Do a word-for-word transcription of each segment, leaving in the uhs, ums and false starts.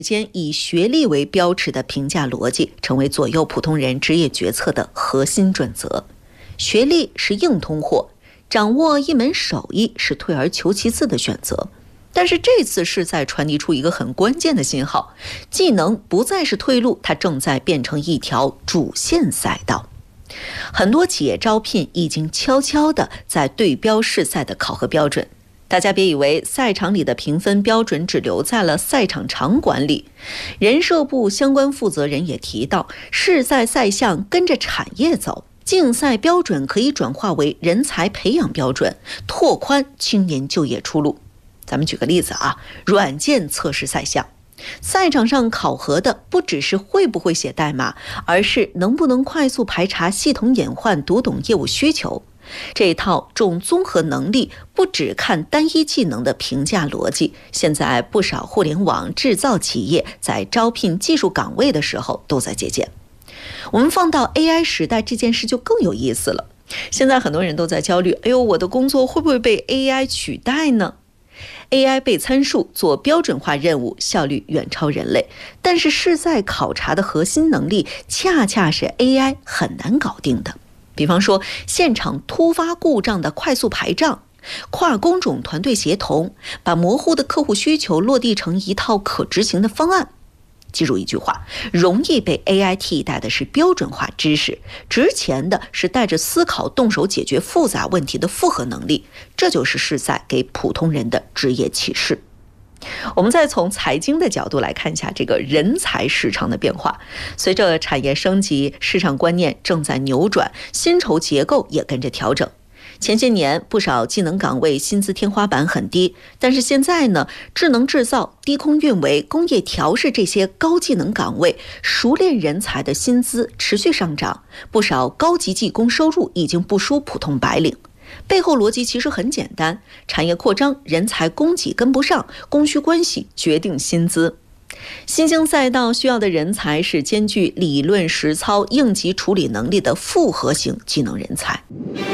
间以学历为标尺的评价逻辑成为左右普通人职业决策的核心准则。学历是硬通货，掌握一门手艺是退而求其次的选择。但是这次是在传递出一个很关键的信号，技能不再是退路，它正在变成一条主线赛道。很多企业招聘已经悄悄地在对标试赛的考核标准。大家别以为赛场里的评分标准只留在了赛场场馆里，人社部相关负责人也提到，试赛赛项跟着产业走，竞赛标准可以转化为人才培养标准，拓宽青年就业出路。咱们举个例子啊，软件测试赛项，赛场上考核的不只是会不会写代码，而是能不能快速排查系统隐患，读懂业务需求。这一套重综合能力，不只看单一技能的评价逻辑，现在不少互联网制造企业在招聘技术岗位的时候都在借鉴。我们放到 A I 时代，这件事就更有意思了。现在很多人都在焦虑，哎呦，我的工作会不会被 A I 取代呢？ A I 背参数做标准化任务，效率远超人类，但是试赛考察的核心能力恰恰是 A I 很难搞定的。比方说现场突发故障的快速排障，跨工种团队协同，把模糊的客户需求落地成一套可执行的方案。记住一句话，容易被 A I 替代的是标准化知识，值钱的是带着思考动手解决复杂问题的复合能力。这就是试赛给普通人的职业启示。我们再从财经的角度来看一下这个人才市场的变化。随着产业升级，市场观念正在扭转，薪酬结构也跟着调整。前些年不少技能岗位薪资天花板很低，但是现在呢，智能制造、低空运维、工业调试这些高技能岗位，熟练人才的薪资持续上涨，不少高级技工收入已经不输普通白领。背后逻辑其实很简单，产业扩张，人才供给跟不上，供需关系决定薪资。新兴赛道需要的人才是兼具理论实操、应急处理能力的复合型技能人才。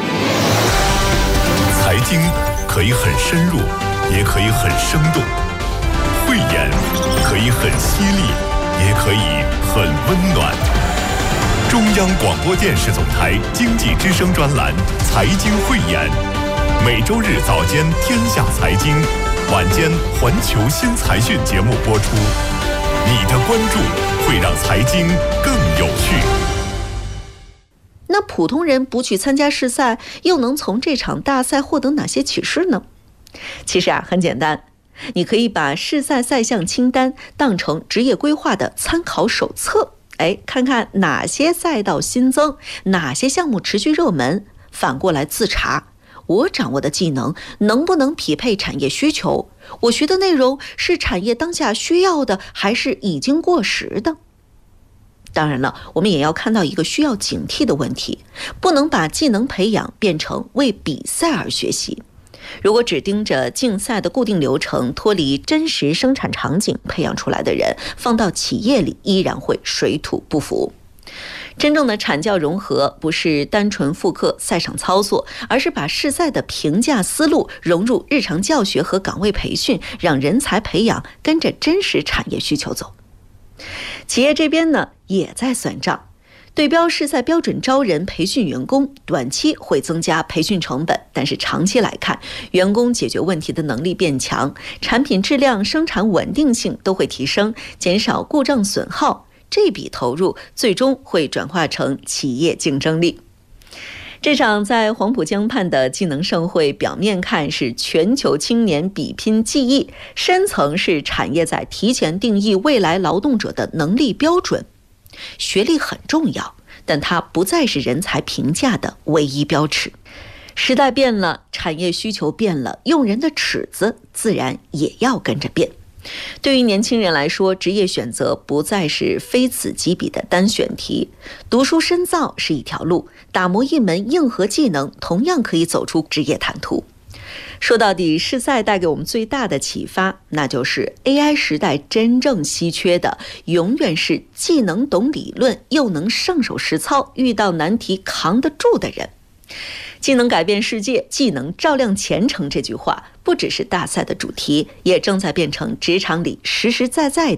财经可以很深入，也可以很生动；慧眼可以很犀利，也可以很温暖。中央广播电视总台经济之声专栏《财经慧眼》，每周日早间《天下财经》，晚间《环球新财讯》节目播出。你的关注会让财经更有趣。 那普通人不去参加试赛，又能从这场大赛获得哪些启示呢？其实啊，很简单，你可以把试赛赛项清单当成职业规划的参考手册。哎，看看哪些赛道新增，哪些项目持续热门，反过来自查，我掌握的技能能不能匹配产业需求？我学的内容是产业当下需要的，还是已经过时的？当然了，我们也要看到一个需要警惕的问题，不能把技能培养变成为比赛而学习。如果只盯着竞赛的固定流程，脱离真实生产场景培养出来的人，放到企业里依然会水土不服。真正的产教融合不是单纯复刻赛场操作，而是把试赛的评价思路融入日常教学和岗位培训，让人才培养跟着真实产业需求走。企业这边呢，也在算账。对标试赛标准招人培训员工，短期会增加培训成本，但是长期来看，员工解决问题的能力变强，产品质量、生产稳定性都会提升，减少故障损耗。这笔投入最终会转化成企业竞争力。这场在黄浦江畔的技能盛会，表面看是全球青年比拼技艺，深层是产业在提前定义未来劳动者的能力标准。学历很重要，但它不再是人才评价的唯一标尺。时代变了，产业需求变了，用人的尺子自然也要跟着变。对于年轻人来说，职业选择不再是非此即彼的单选题，读书深造是一条路，打磨一门硬核技能同样可以走出职业坦途。说到底，试赛带给我们最大的启发，那就是 A I 时代真正稀缺的，永远是既能懂理论，又能上手实操，遇到难题扛得住的人。既能改变世界，既能照亮前程，这句话不只是大赛的主题，也正在变成职场里实实在在的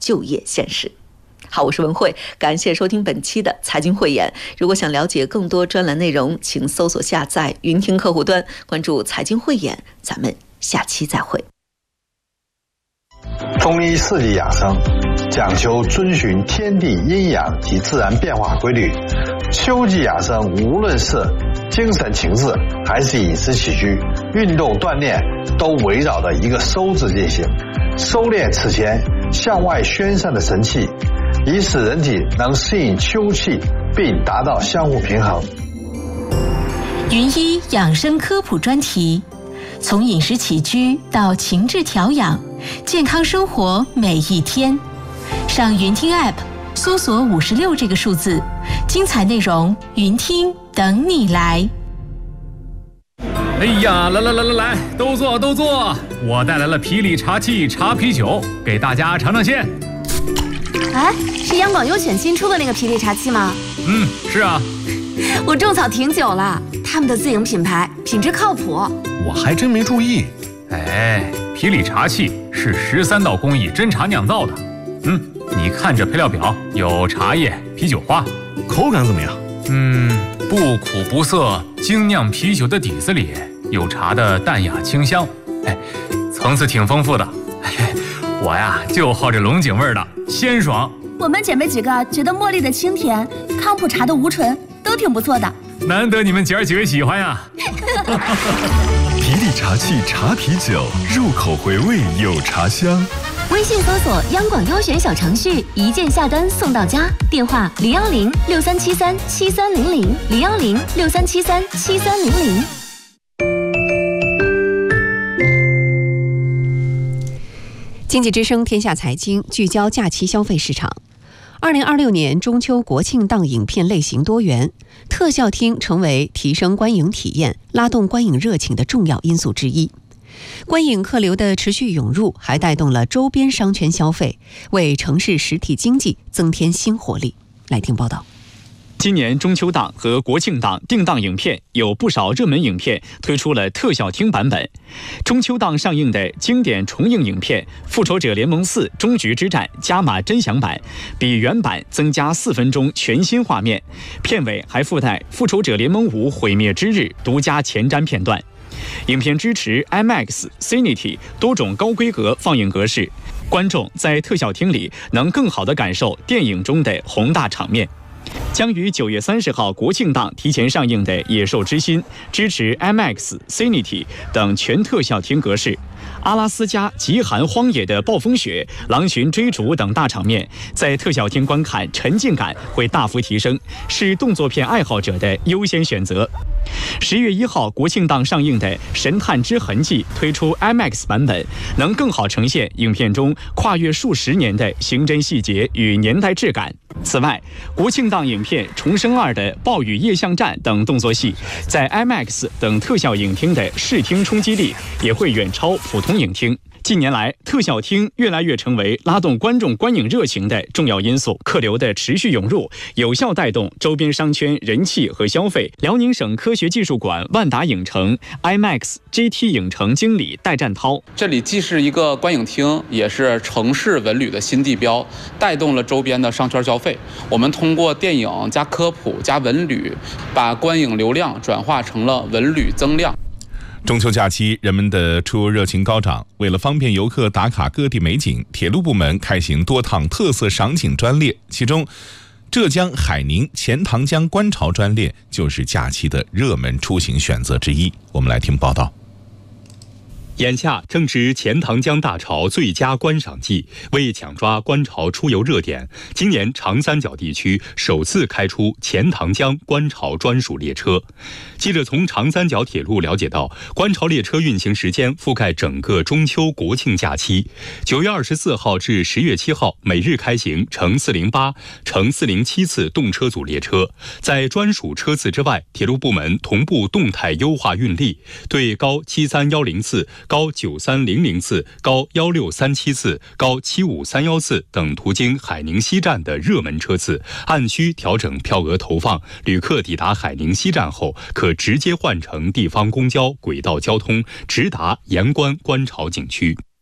就业现实。好，我是文慧，感谢收听本期的财经汇演。如果想了解更多专栏内容，请搜索下载云听客户端，关注财经汇演。咱们下期再会。 中医四季养生讲究遵循天地阴阳及自然变化规律，秋季养生无论是精神情志还是饮食起居、运动锻炼，都围绕着一个收字进行，收敛此前向外宣散的神气，以使人体能适应秋气，并达到相互平衡。 云医养生科普专题，从饮食起居到情志调养，健康生活每一天。上云听 App 搜索五十六这个数字，精彩内容云听等你来。 哎呀，来来来来来，都坐都坐！我带来了皮里茶气茶啤酒，给大家尝尝鲜。 哎，是央广优选新出的那个皮里茶气吗？ 嗯，是啊。 我种草挺久了，他们的自营品牌，品质靠谱。 我还真没注意。哎，皮里茶气是十三道工艺真茶酿造的。嗯，你看这配料表，有茶叶、啤酒花， 口感怎么样？ 嗯，不苦不涩，精酿啤酒的底子里有茶的淡雅清香，哎，层次挺丰富的。哎，我呀就好这龙井味的，鲜爽。 我们姐妹几个觉得茉莉的清甜，康普茶的无醇都挺不错的。 难得你们姐儿几个喜欢呀！ 皮里茶气茶啤酒，入口回味有茶香。 微信搜索央广优选小程序，一键下单送到家。电话零幺零六三七三七三零零零幺零六三七三七三零零。 经济之声天下财经聚焦假期消费市场。二零二六年中秋国庆档影片类型多元，特效厅成为提升观影体验、拉动观影热情的重要因素之一。观影客流的持续涌入，还带动了周边商圈消费，为城市实体经济增添新活力。来听报道。 今年中秋档和国庆档定档影片有不少热门影片推出了特效厅版本。中秋档上映的经典重映影片《复仇者联盟四：终局之战》加码真享版，比原版增加四分钟全新画面，片尾还附带《复仇者联盟五：毁灭之日》独家前瞻片段。影片支持 IMAX、Cinity 多种高规格放映格式，观众在特效厅里能更好地感受电影中的宏大场面。将于九月三十号国庆档提前上映的《野兽之心》支持 IMAX、Cinity 等全特效厅格式。阿拉斯加极寒荒野的暴风雪、狼群追逐等大场面，在特效厅观看沉浸感会大幅提升，是动作片爱好者的优先选择。十月一号国庆档上映的《神探之痕迹》推出 IMAX 版本，能更好呈现影片中跨越数十年的刑侦细节与年代质感。此外，国庆档影片《重生二》的暴雨夜巷战等动作戏，在 IMAX 等特效影厅的视听冲击力也会远超普通影厅。近年来，特效厅越来越成为拉动观众观影热情的重要因素，客流的持续涌入，有效带动周边商圈人气和消费。辽宁省科学技术馆万达影城 IMAX G T 影城经理戴占涛： 这里既是一个观影厅，也是城市文旅的新地标，带动了周边的商圈消费。我们通过电影加科普加文旅，把观影流量转化成了文旅增量。 中秋假期，人们的出游热情高涨。为了方便游客打卡各地美景，铁路部门开行多趟特色赏景专列，其中浙江海宁钱塘江观潮专列就是假期的热门出行选择之一。我们来听报道。 眼下正值钱塘江大潮最佳观赏季，为抢抓观潮出游热点，今年长三角地区首次开出钱塘江观潮专属列车。记者从长三角铁路了解到，观潮列车运行时间覆盖整个中秋国庆假期，九月二十四号至十月七号每日开行乘四零八、乘四零七次动车组列车。在专属车次之外，铁路部门同步动态优化运力，对高七三一零次、高九三零零次、高一六三七次、高七五三一次等途经海宁西站的热门车次，按需调整票额投放。旅客抵达海宁西站后，可直接换乘地方公交轨道交通，直达盐官观潮景区。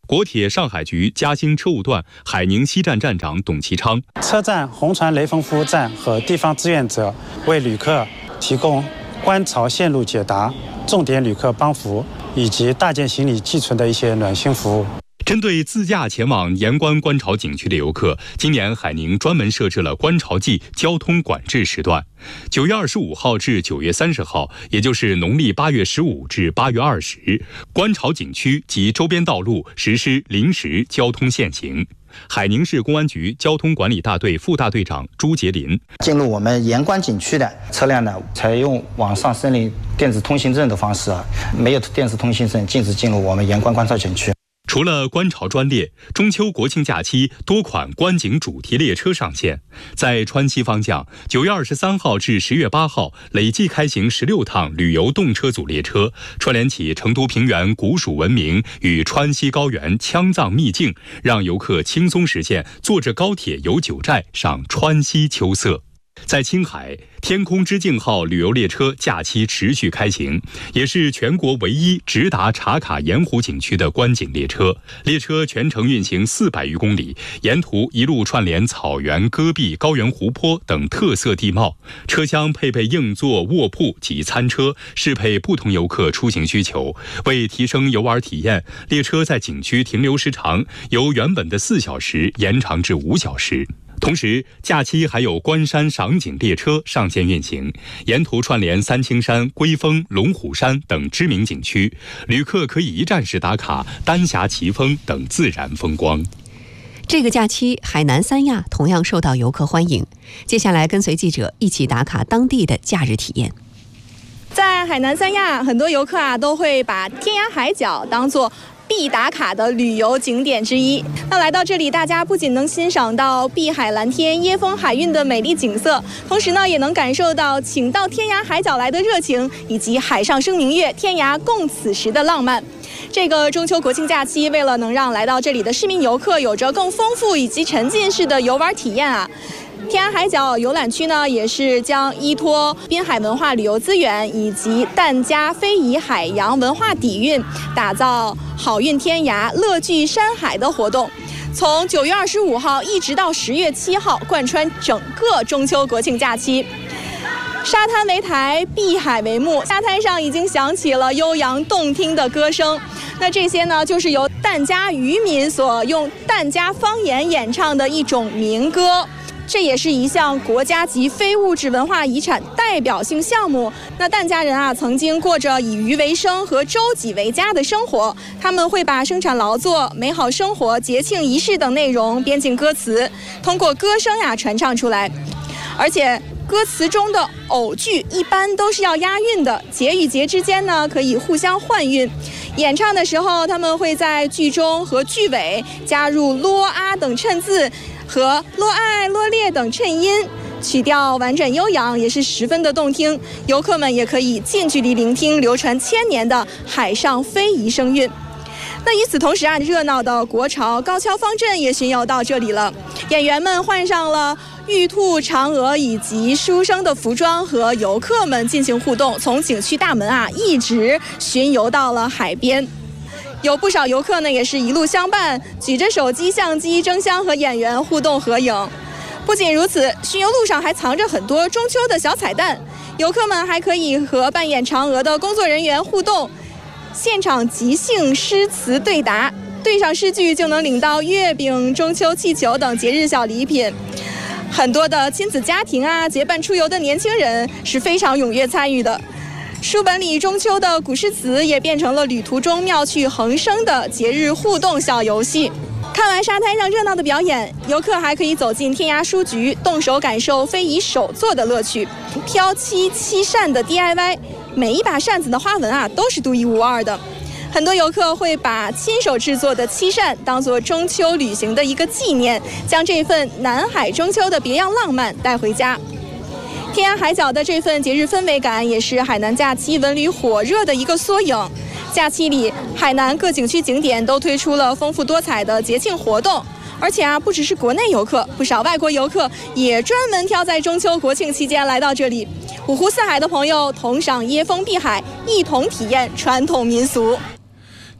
国铁上海局嘉兴车务段海宁西站站长董其昌： 车站红船雷锋服务站和地方志愿者为旅客提供观潮线路解答、重点旅客帮扶以及大件行李寄存的一些暖心服务。 针对自驾前往盐官观潮景区的游客，今年海宁专门设置了观潮季交通管制时段，九月二十五号至九月三十号，也就是农历八月十五至八月二十，观潮景区及周边道路实施临时交通限行。海宁市公安局交通管理大队副大队长朱杰林： 进入我们盐官景区的车辆呢，采用网上申领电子通行证的方式啊，没有电子通行证禁止进入我们盐官观潮景区。 除了观潮专列，中秋国庆假期多款观景主题列车上线。在川西方向，九月二十三号至十月八号，累计开行十六趟旅游动车组列车，串联起成都平原古蜀文明与川西高原羌藏秘境，让游客轻松实现坐着高铁游九寨，赏川西秋色。在青海，天空之镜号旅游列车假期持续开行，也是全国唯一直达茶卡盐湖景区的观景列车。列车全程运行四百余公里，沿途一路串联草原、戈壁、高原湖泊等特色地貌。车厢配备硬座、卧铺及餐车，适配不同游客出行需求。为提升游玩体验，列车在景区停留时长由原本的四小时延长至五小时。同时，假期还有观山赏景列车上线运行，沿途串联三清山、龟峰、龙虎山等知名景区，旅客可以一站式打卡丹霞奇峰等自然风光。 这个假期，海南三亚同样受到游客欢迎。接下来，跟随记者一起打卡当地的假日体验。 在海南三亚，很多游客啊都会把天涯海角当作必打卡的旅游景点之一。那来到这里，大家不仅能欣赏到碧海蓝天、椰风海韵的美丽景色，同时呢，也能感受到请到天涯海角来的热情，以及海上生明月，天涯共此时的浪漫。这个中秋国庆假期，为了能让来到这里的市民游客有着更丰富以及沉浸式的游玩体验啊，天涯海角游览区呢，也是将依托滨海文化旅游资源以及疍家非遗海洋文化底蕴，打造好运天涯、乐聚山海的活动。从九月二十五号一直到十月七号，贯穿整个中秋国庆假期。沙滩为台，碧海为幕，沙滩上已经响起了悠扬动听的歌声。那这些呢，就是由疍家渔民所用疍家方言演唱的一种民歌。这也是一项国家级非物质文化遗产代表性项目。那疍家人啊，曾经过着以渔为生和周己为家的生活，他们会把生产劳作、美好生活、节庆仪式等内容编进歌词，通过歌声呀传唱出来。而且歌词中的偶句一般都是要押韵的，节与节之间呢可以互相换韵。演唱的时候，他们会在句中和句尾加入咯啊等衬字和咯爱、咯烈等衬音，曲调婉转悠扬，也是十分的动听。游客们也可以近距离聆听流传千年的海上非遗声韵。那与此同时啊，热闹的国潮高跷方阵也巡游到这里了。演员们换上了玉兔、嫦娥以及书生的服装，和游客们进行互动，从景区大门啊一直巡游到了海边。有不少游客呢，也是一路相伴，举着手机、相机争相和演员互动合影。不仅如此，巡游路上还藏着很多中秋的小彩蛋，游客们还可以和扮演嫦娥的工作人员互动，现场即兴诗词对答，对上诗句就能领到月饼、中秋气球等节日小礼品。很多的亲子家庭啊，结伴出游的年轻人是非常踊跃参与的。书本里中秋的古诗词也变成了旅途中妙趣横生的节日互动小游戏。看完沙滩上热闹的表演，游客还可以走进天涯书局，动手感受非遗手作的乐趣。飘漆漆扇的 D I Y， 每一把扇子的花纹啊都是独一无二的。很多游客会把亲手制作的漆扇当作中秋旅行的一个纪念，将这份南海中秋的别样浪漫带回家。天涯海角的这份节日氛围感，也是海南假期文旅火热的一个缩影。假期里，海南各景区景点都推出了丰富多彩的节庆活动，而且啊，不只是国内游客，不少外国游客也专门挑在中秋国庆期间来到这里。五湖四海的朋友同赏椰风碧海，一同体验传统民俗。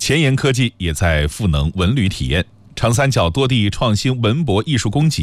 前沿科技也在赋能文旅体验。长三角多地创新文博艺术供给